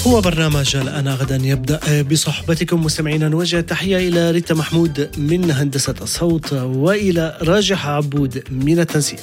هو برنامج الآن غدا يبدأ بصحبتكم مستمعينا. نوجه تحية إلى ريتا محمود من هندسة الصوت وإلى راجح عبود من التنسيق.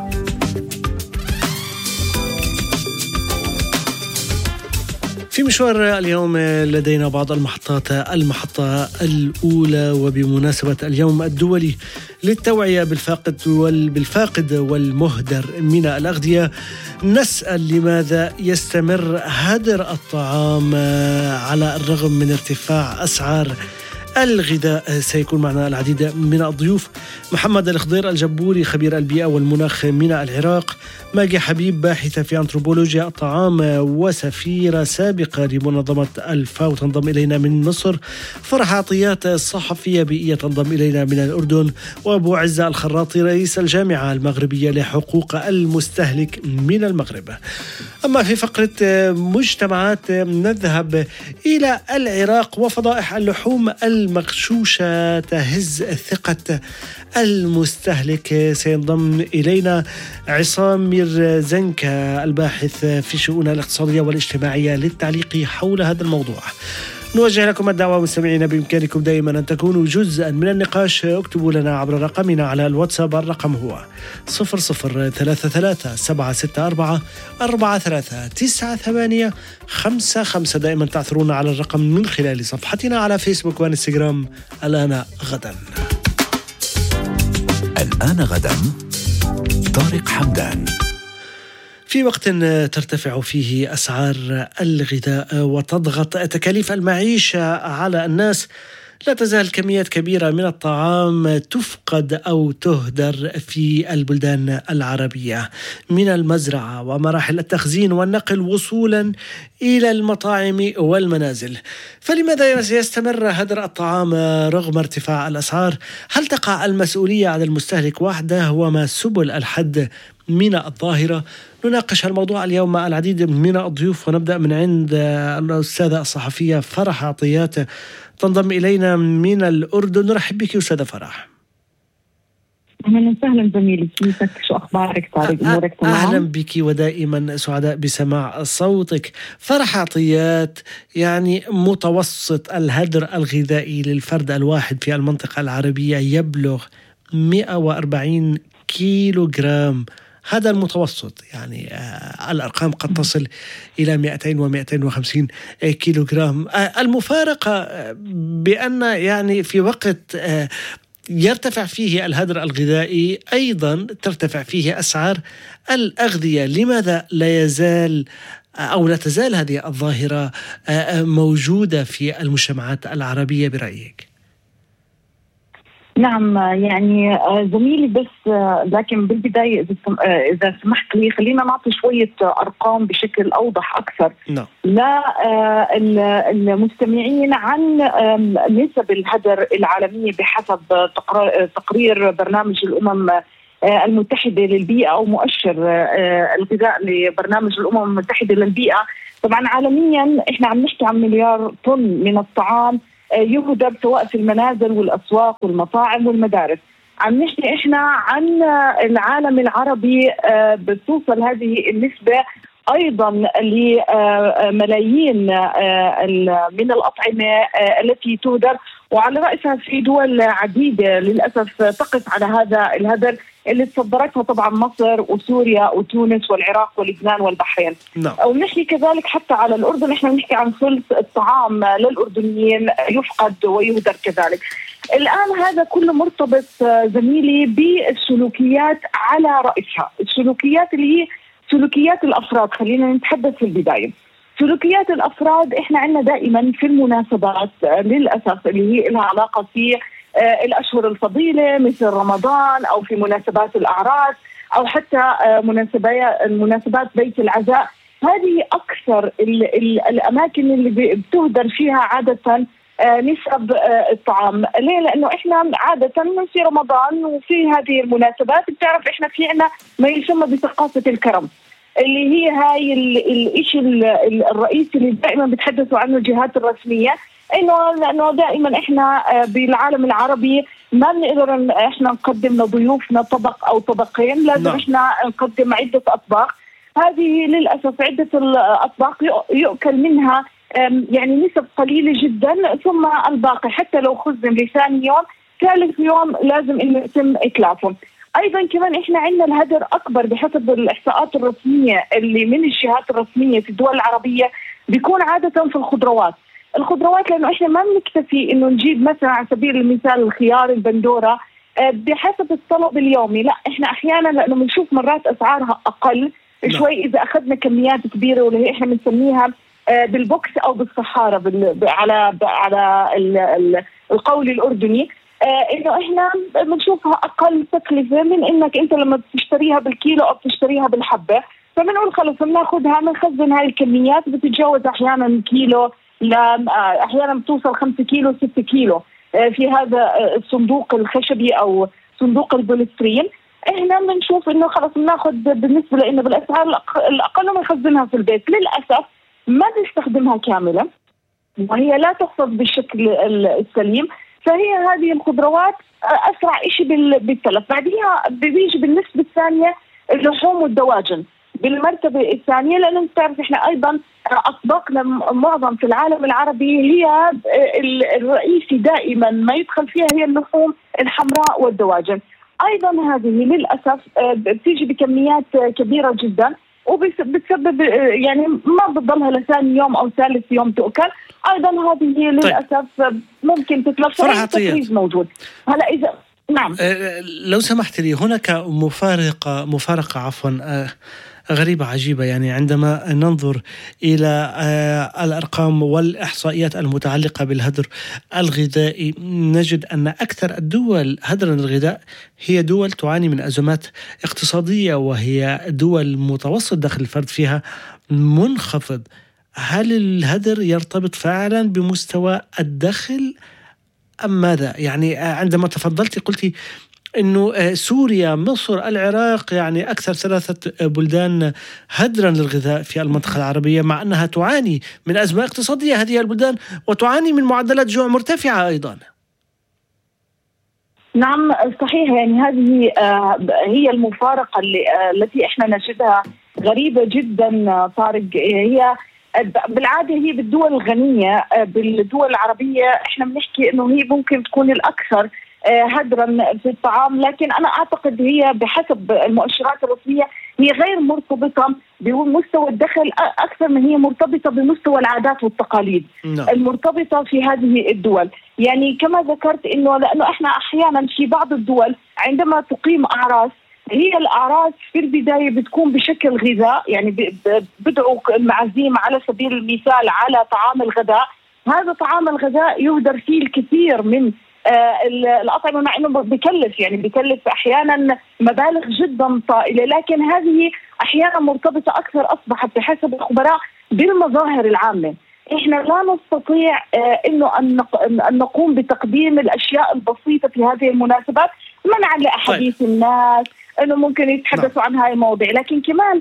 في مشوار اليوم لدينا بعض المحطة الأولى وبمناسبة اليوم الدولي للتوعية بالفاقد والمهدر من الأغذية، نسأل لماذا يستمر هدر الطعام على الرغم من ارتفاع أسعار الغذاء. سيكون معنا العديد من الضيوف: محمد الخضير الجبوري خبير البيئة والمناخ من العراق، ماجي حبيب باحثة في أنثروبولوجيا الطعام وسفيرة سابقة لمنظمة الفاو تنضم إلينا من مصر، فرح عطيات صحفية بيئية تنضم إلينا من الأردن، وأبو عزة الخراطي رئيس الجامعة المغربية لحقوق المستهلك من المغرب. أما في فقرة مجتمعات نذهب إلى العراق وفضائح اللحوم المغشوشة تهز ثقة المستهلك. سينضم إلينا عصام ميرزنكا الباحث في الشؤون الاقتصادية والاجتماعية للتعليق حول هذا الموضوع. نوجه لكم الدعوة مستمعينا، بإمكانكم دائما أن تكونوا جزءا من النقاش. اكتبوا لنا عبر رقمنا على الواتساب، الرقم هو 0033-74-44-93-9855. دائما تعثرون على الرقم من خلال صفحتنا على فيسبوك وانستغرام. الآن غدا. الآن غدا طارق حمدان. في وقت ترتفع فيه أسعار الغذاء وتضغط تكاليف المعيشة على الناس، لا تزال كميات كبيرة من الطعام تفقد أو تهدر في البلدان العربية، من المزرعة ومراحل التخزين والنقل وصولا إلى المطاعم والمنازل. فلماذا يستمر هدر الطعام رغم ارتفاع الأسعار؟ هل تقع المسؤولية على المستهلك وحده؟ وما سبل الحد من الظاهرة؟ نناقش الموضوع اليوم مع العديد من الضيوف، ونبدأ من عند الأستاذة الصحفية فرح عطيات تنضم إلينا من الأردن. نرحب بك أستاذة فرح. أهلا وسهلا زميلي، كيفك؟ شو أخبارك طارق؟ أمورك تمام؟ أهلا بك ودائما سعداء بسماع صوتك. فرح عطيات، يعني متوسط الهدر الغذائي للفرد الواحد في المنطقة العربية يبلغ 140 كيلو جرام. هذا المتوسط، يعني الأرقام قد تصل إلى 200 و250 كيلو جرام. المفارقة بأن يعني في وقت يرتفع فيه الهدر الغذائي أيضا ترتفع فيه أسعار الأغذية. لماذا لا تزال هذه الظاهرة موجودة في المجتمعات العربية برأيك؟ نعم، يعني زميلي، بس لكن بالبداية إذا سمحت لي خلينا نعطي شوية أرقام بشكل أوضح أكثر للمستمعين عن نسب الهدر العالمية بحسب تقرير برنامج الأمم المتحدة للبيئة أو مؤشر الغذاء لبرنامج الأمم المتحدة للبيئة. طبعا عالميا إحنا عم نحكي عن 1 مليار طن من الطعام يهدر سواء في المنازل والأسواق والمطاعم والمدارس. عم نحكي إحنا عن العالم العربي بتوصل هذه النسبة أيضا لملايين من الأطعمة التي تهدر، وعلى رأسها في دول عديدة للأسف تقف على هذا الهدر اللي تصدرتها طبعا مصر وسوريا وتونس والعراق ولبنان والبحرين. ونحكي كذلك حتى على الأردن، احنا بنحكي عن ثلث الطعام للأردنيين يفقد ويهدر كذلك. الآن هذا كله مرتبط زميلي بالسلوكيات على رأسها، السلوكيات اللي هي سلوكيات الأفراد. خلينا نتحدث في البداية. سلوكيات الأفراد إحنا عندنا دائما في المناسبات للأسف اللي هي لها علاقة في الأشهر الفضيلة مثل رمضان، أو في مناسبات الأعراس، أو حتى مناسبات بيت العزاء. هذه أكثر الأماكن اللي بتهدر فيها عادة نسب الطعام. ليه؟ لأنه إحنا عادة في رمضان وفي هذه المناسبات بتعرف إحنا في عنا ما يسمى بثقافة الكرم، اللي هي هاي الإشي الرئيسي اللي دائما بتحدثوا عنه الجهات الرسمية، لأنه دائما إحنا بالعالم العربي ما بنقدر إحنا نقدم لضيوفنا طبق أو طبقين، لازم إحنا نقدم عدة أطباق. هذه للأسف عدة الأطباق يؤكل منها يعني نسب قليلة جدا، ثم الباقي حتى لو خزن لثاني يوم ثالث يوم لازم إنه يتم إتلافه. أيضا كمان إحنا عندنا الهدر أكبر بحسب الإحصاءات الرسمية اللي من الجهات الرسمية في الدول العربية بيكون عادة في الخضروات، لأنه إحنا ما بنكتفي إنه نجيب مثلا على سبيل المثال الخيار البندورة بحسب الطلب اليومي، لا إحنا أحيانا لأنه بنشوف مرات أسعارها أقل شوي إذا أخذنا كميات كبيرة واللي إحنا بنسميها بالبوكس أو بالصحارة على القول الأردني، إنه إحنا بنشوفها أقل تكلفة من إنك أنت لما بتشتريها بالكيلو أو بتشتريها بالحبة، فبنقول خلص بناخذها بنخزن هاي الكميات بتتجاوز أحيانا كيلو، أحيانا بتوصل 5 كيلو 6 كيلو في هذا الصندوق الخشبي أو صندوق البوليسترين. إحنا بنشوف إنه خلص بناخذ بالنسبة لإنه بالأسعار الأقل وبنخزنها في البيت، للأسف ما بنستخدمها كاملة وهي لا تحفظ بالشكل السليم، فهي هذه الخضروات أسرع إشي بالتلف. بعدها بيجي بالنسبة الثانية اللحوم والدواجن بالمرتبة الثانية، لأنه تعرف إحنا أيضا أطباقنا معظم في العالم العربي هي الرئيسي دائما ما يدخل فيها هي اللحوم الحمراء والدواجن. أيضا هذه للأسف بتيجي بكميات كبيرة جدا وبتسبب يعني ما بتضلها لثاني يوم أو ثالث يوم تؤكل. أيضا هذه هي للأسف ممكن تتلف تفريز موجود. هلا إذا نعم لو سمحت لي هناك مفارقة غريبة عجيبة، يعني عندما ننظر إلى الأرقام والإحصائيات المتعلقة بالهدر الغذائي نجد أن أكثر الدول هدرا الغذاء هي دول تعاني من أزمات اقتصادية، وهي دول متوسط دخل الفرد فيها منخفض. هل الهدر يرتبط فعلا بمستوى الدخل أم ماذا؟ يعني عندما تفضلتي قلتي إنه سوريا، مصر، العراق يعني أكثر 3 بلدان هدرا للغذاء في المنطقة العربية، مع أنها تعاني من أزمة اقتصادية هذه البلدان وتعاني من معدلات جوع مرتفعة أيضا. نعم صحيح، يعني هذه هي المفارقة التي إحنا نجدها غريبة جدا طارق. هي بالعادة هي بالدول الغنية بالدول العربية إحنا بنحكي إنه هي ممكن تكون الأكثر هدرا في الطعام، لكن أنا أعتقد هي بحسب المؤشرات الرسمية هي غير مرتبطة بمستوى الدخل أكثر من هي مرتبطة بمستوى العادات والتقاليد المرتبطة في هذه الدول. يعني كما ذكرت إنه لأنه إحنا أحيانا في بعض الدول عندما تقيم أعراس، هي الأعراس في البداية بتكون بشكل غذاء، يعني بدعوا المعازيم على سبيل المثال على طعام الغداء، هذا طعام الغداء يهدر فيه الكثير من الأطعمة، مع أنه بكلف أحيانا مبالغ جدا طائلة، لكن هذه أحيانا مرتبطة أكثر أصبحت بحسب الخبراء بالمظاهر العامة. إحنا لا نستطيع إنه أن نقوم بتقديم الأشياء البسيطة في هذه المناسبات منعا لأحاديث الناس إنه ممكن يتحدثوا عن هاي المواضيع، لكن كمان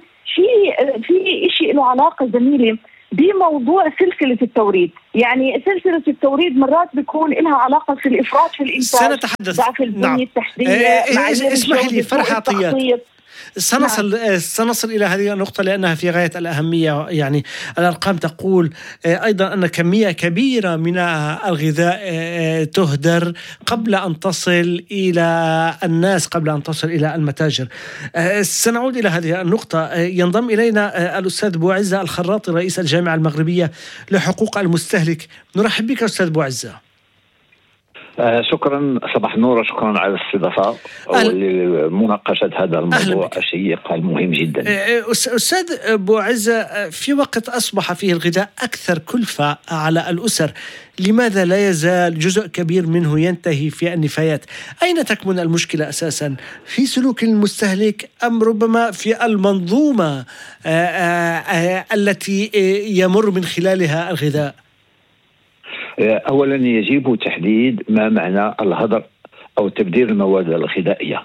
في شيء له علاقة زميلي بموضوع سلسلة التوريد. يعني سلسلة التوريد مرات بيكون لها علاقة في الإفراط في الإنتاج، سنتحدث ضعف البنية التحتية. اسمح لي فرح عطيات، سنصل إلى هذه النقطة لأنها في غاية الأهمية. يعني الأرقام تقول أيضا أن كمية كبيرة من الغذاء تهدر قبل أن تصل إلى الناس، قبل أن تصل إلى المتاجر. سنعود إلى هذه النقطة. ينضم إلينا الأستاذ بوعزة الخراطي رئيس الجامعة المغربية لحقوق المستهلك. نرحب بك أستاذ بوعزة. شكرا، صباح النور، شكرا على الاستضافة ولمناقشة هذا الموضوع الشيق المهم جدا. أستاذ بوعزة، في وقت أصبح فيه الغذاء أكثر كلفة على الأسر، لماذا لا يزال جزء كبير منه ينتهي في النفايات؟ أين تكمن المشكلة أساسا؟ في سلوك المستهلك أم ربما في المنظومة التي يمر من خلالها الغذاء؟ أولا يجب تحديد ما معنى الهدر أو تبذير المواد الغذائية.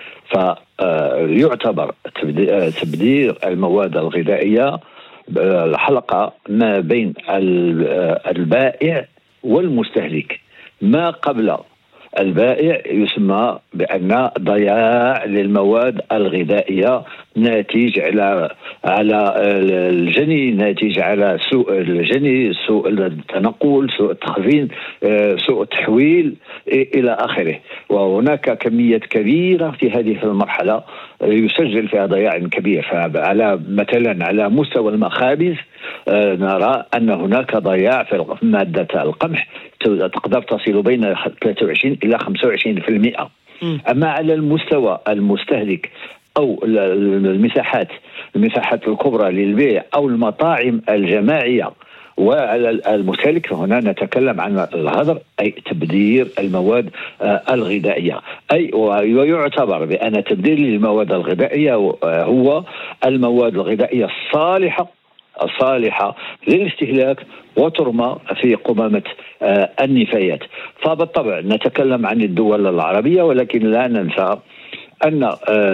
فيعتبر تبذير المواد الغذائية الحلقة ما بين البائع والمستهلك، ما قبل البائع يسمى بأن ضياع للمواد الغذائية ناتج على الجني، ناتج على سوء الجني، سوء التنقل، سوء التخزين، سوء التحويل إلى آخره. وهناك كميات كبيرة في هذه المرحلة يسجل فيها ضياع كبير. فعلى مثلا على مستوى المخابز نرى أن هناك ضياع في مادة القمح تقدر تصل بين 23 إلى 25%. أما على المستوى المستهلك أو المساحات الكبرى للبيع أو المطاعم الجماعية وعلى المستهلك، فهنا نتكلم عن الهدر، أي تبذير المواد الغذائية. أي ويعتبر بأن تبذير المواد الغذائية هو المواد الغذائية الصالحة للاستهلاك وترمى في قمامة النفايات. فبالطبع نتكلم عن الدول العربية، ولكن لا ننسى أن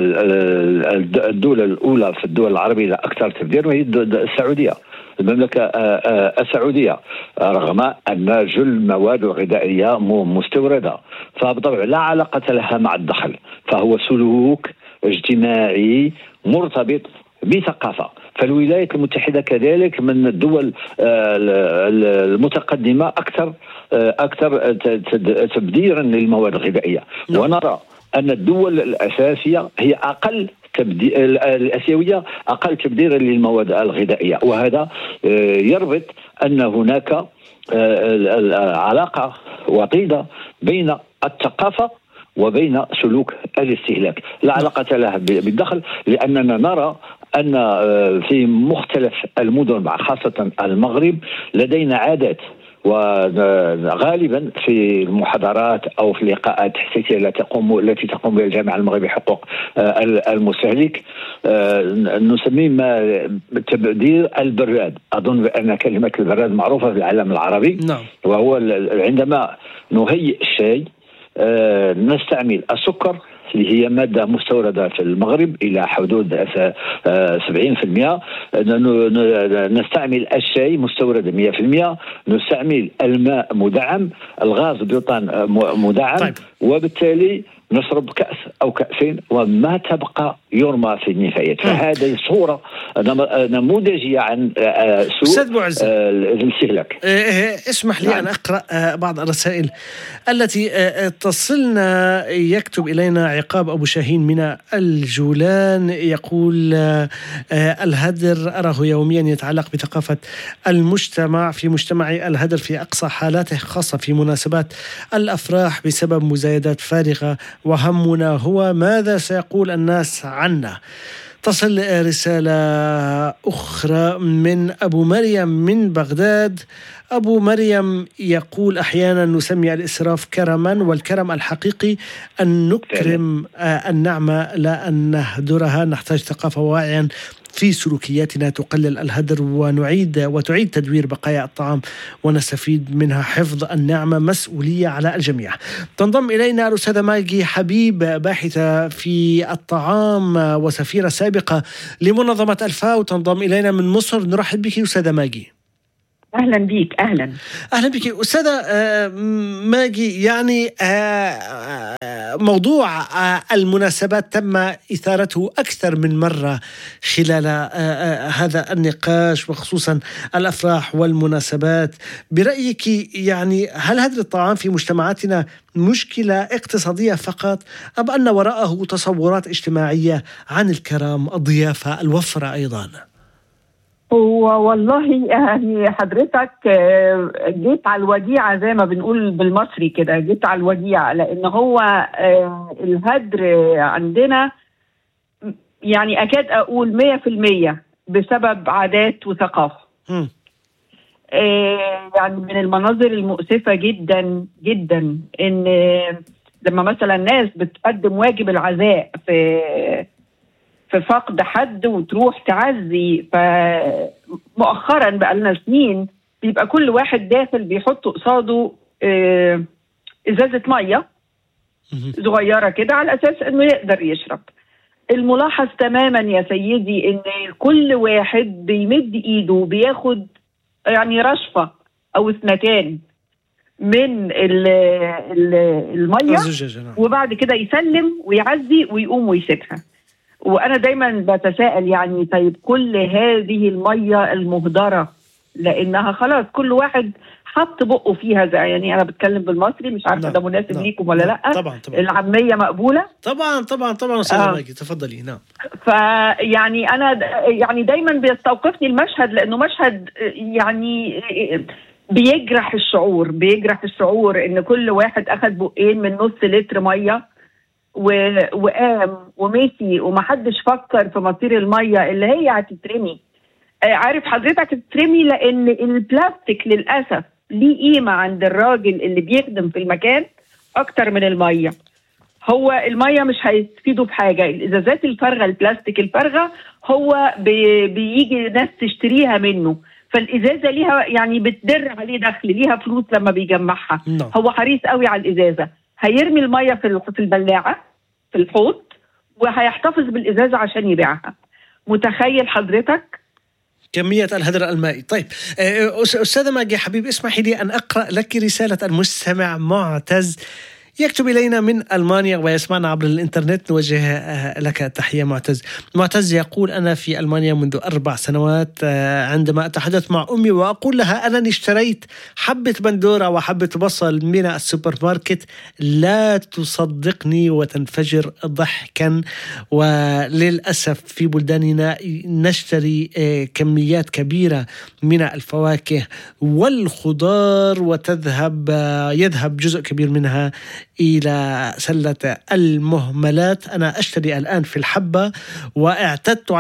الدولة الأولى في الدول العربية الأكثر تبذير وهي السعودية، المملكة السعودية، رغم أن جل المواد الغذائية مستوردة. فبالطبع لا علاقة لها مع الدخل، فهو سلوك اجتماعي مرتبط بثقافة. فالولايات المتحدة كذلك من الدول المتقدمة أكثر تبذيرا للمواد الغذائية. ونرى أن الدول الأساسية هي الآسيوية أقل تبذيرا للمواد الغذائية، وهذا يربط أن هناك علاقة وطيدة بين الثقافة وبين سلوك الاستهلاك، لا علاقة لها بالدخل. لأننا نرى أن في مختلف المدن خاصة المغرب لدينا عادات، وغالبا في المحاضرات أو في اللقاءات التحسيسية التي تقوم بها الجامعة المغربية حقوق المستهلك نسميه تبذير البراد. أظن بأن كلمة البراد معروفة في العالم العربي. نعم. وهو عندما نهيئ الشاي نستعمل السكر اللي هي مادة مستوردة في المغرب إلى حدود 70%، نستعمل الشاي مستورد 100%، نستعمل الماء مدعم، الغاز بيوتان مدعم. طيب. وبالتالي نشرب كأس أو كأسين وما تبقى يرمى في النفايات. فهذه صورة نموذجية عن سوء الاستهلاك. اسمح لي أن أقرأ بعض الرسائل التي تصلنا. يكتب إلينا عقاب أبو شاهين من الجولان، يقول الهدر أراه يوميا يتعلق بثقافة المجتمع. في مجتمعي الهدر في أقصى حالاته، خاصة في مناسبات الأفراح بسبب مزايدات فارغة، وهمنا هو ماذا سيقول الناس عنا. تصل رسالة أخرى من أبو مريم من بغداد. أبو مريم يقول أحيانا نسمي الإسراف كرما، والكرم الحقيقي أن نكرم النعمة لا أن نهدرها. نحتاج ثقافة واعيا في سلوكياتنا تقلل الهدر وتعيد تدوير بقايا الطعام ونستفيد منها. حفظ النعمة مسؤولية على الجميع. تنضم إلينا الأستاذة ماجي حبيب، باحثة في الطعام وسفيرة سابقة لمنظمة الفاو، تنضم إلينا من مصر. نرحب بك أستاذة ماجي. أهلا بك. أهلا بك أستاذة ماجي. يعني موضوع المناسبات تم إثارته أكثر من مرة خلال هذا النقاش، وخصوصا الأفراح والمناسبات. برأيك يعني هل هدر الطعام في مجتمعاتنا مشكلة اقتصادية فقط، أم أن وراءه تصورات اجتماعية عن الكرم، الضيافة، الوفرة أيضا؟ والله يعني حضرتك جيت على الوديعة زي ما بنقول بالمصري كده، جيت على الوديعة، لأن هو الهدر عندنا يعني أكاد أقول 100% بسبب عادات وثقافة. يعني من المناظر المؤسفة جدا جدا إن لما مثلا ناس بتقدم واجب العزاء في فقد حد وتروح تعزي، فمؤخرا بقى لنا سنين بيبقى كل واحد داخل بيحط قصاده ازازة مية صغيرة كده على اساس انه يقدر يشرب. الملاحظ تماما يا سيدي ان كل واحد بيمد ايده بياخد يعني رشفة او اثنتان، من المية، وبعد كده يسلم ويعزي ويقوم ويسيبها. وأنا دايما بتساءل يعني طيب كل هذه المية المهدرة، لأنها خلاص كل واحد حط بقه فيها، زي يعني أنا بتكلم بالمصري، مش عارفة ده مناسب ليكم ولا لأ. طبعا. العامية مقبولة. طبعا أستاذة ماجي تفضلي. نعم. فيعني أنا يعني دايما بيستوقفني المشهد، لأنه مشهد يعني بيجرح الشعور إن كل واحد أخذ بقين من نص لتر مية وقام ومشي، ومحدش فكر في مصير المية اللي هي هتترمي. عارف حضرتك تترمي، لأن البلاستيك للأسف ليه قيمة عند الراجل اللي بيخدم في المكان أكتر من المية. هو المية مش هيستفيدوا بحاجة، الإزازات الفارغة البلاستيك الفارغة هو بيجي ناس تشتريها منه، فالإزازة ليها يعني بتدر عليه دخل، ليها فلوس لما بيجمعها. هو حريص قوي على الإزازة، هيرمي المية في البلاعة في الحوض وهيحتفظ بالإزازة عشان يبيعها. متخيل حضرتك كمية الهدر المائي؟ طيب أستاذة ماجي حبيب، اسمحي لي أن أقرأ لك رسالة المستمع معتز يكتب إلينا من ألمانيا ويسمعنا عبر الإنترنت. نوجه لك تحية معتز يقول: أنا في ألمانيا منذ 4 سنوات. عندما أتحدث مع أمي وأقول لها أنني اشتريت حبة بندورة وحبة بصل من السوبر ماركت، لا تصدقني وتنفجر ضحكا. وللأسف في بلداننا نشتري كميات كبيرة من الفواكه والخضار يذهب جزء كبير منها إلى سلة المهملات. أنا أشتري الآن في الحبة واعتدت